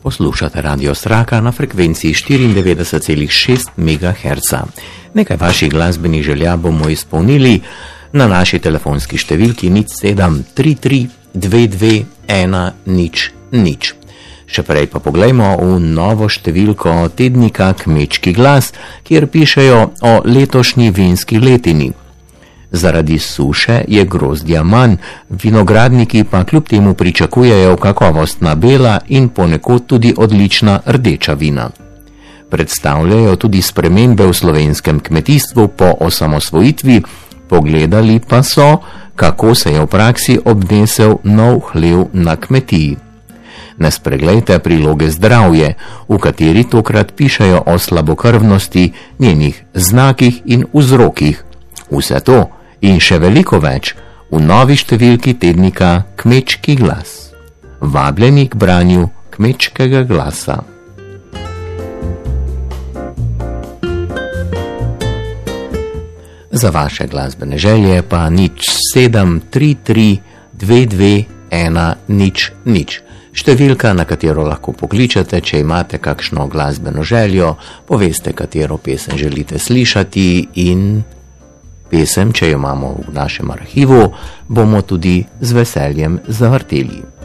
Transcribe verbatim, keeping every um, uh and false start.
Poslušate Radio Straka na frekvenciji štiriindevetdeset celih šest megaherca. Nekaj vaših glasbenih želja bomo izpolnili na naši telefonski številki nič sedem tri tri dve dve ena nič nič. Še prej pa poglejmo v novo številko tednika Kmečki glas, kjer pišejo o letošnji vinski letini. Zaradi suše je grozdja manj, vinogradniki pa kljub temu pričakujejo kakovostna bela in ponekod tudi odlična rdeča vina. Predstavljajo tudi spremembe v slovenskem kmetijstvu po osamosvojitvi, pogledali pa so, kako se je v praksi obnesel nov hlev na kmetiji. Ne spreglejte priloge Zdravje, v kateri tokrat pišejo o slabokrvnosti, njenih znakih in vzrokih. Vse to in še veliko več v novi številki tednika Kmečki glas. Vabljeni k branju Kmečkega glasa. Za vaše glasbene želje pa nič sedem tri tri dve dve ena nič nič. Številka, na katero lahko pokličete, če imate kakšno glasbeno željo, poveste, katero pesem želite slišati in pesem, če jo imamo v našem arhivu, bomo tudi z veseljem zavrteli.